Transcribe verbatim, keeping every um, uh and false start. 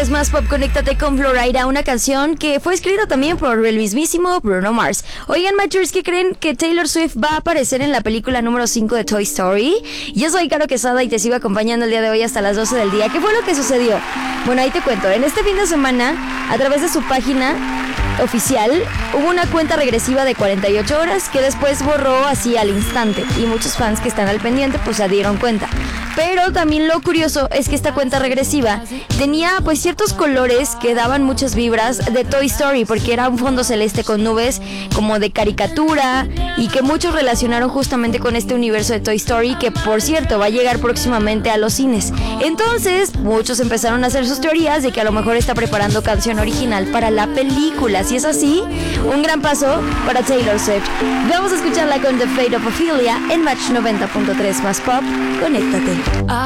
es Más Pop, conéctate con Florida, una canción que fue escrita también por el mismísimo Bruno Mars. Oigan, Matchers, ¿qué creen? Que Taylor Swift va a aparecer en la película número cinco de Toy Story. Yo soy Caro Quesada y te sigo acompañando el día de hoy hasta las doce del día. ¿Qué fue lo que sucedió? Bueno, ahí te cuento. En este fin de semana, a través de su página oficial, hubo una cuenta regresiva de cuarenta y ocho horas que después borró así al instante, y muchos fans que están al pendiente pues se dieron cuenta. Pero también lo curioso es que esta cuenta regresiva tenía pues ciertos colores que daban muchas vibras de Toy Story, porque era un fondo celeste con nubes como de caricatura, y que muchos relacionaron justamente con este universo de Toy Story, que por cierto va a llegar próximamente a los cines. Entonces muchos empezaron a hacer sus teorías de que a lo mejor está preparando canción original para la película. Si es así, un gran paso para Taylor Swift. Vamos a escucharla con The Fate of Ophelia en Match noventa punto tres Más Pop. Conéctate.